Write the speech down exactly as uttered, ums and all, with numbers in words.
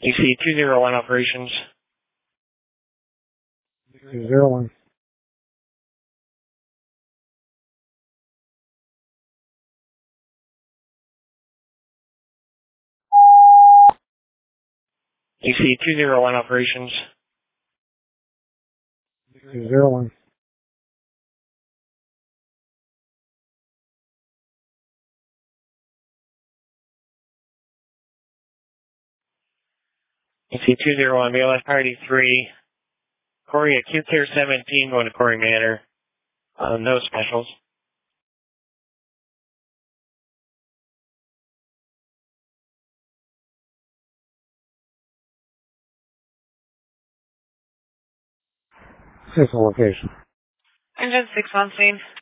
E C two zero one operations. two zero one. E C two zero one operations. two zero one. E C two zero one, B L S Party three. Corey, acute care seventeen going to Corey Manor. Uh, no specials. Six location. Engine six on scene.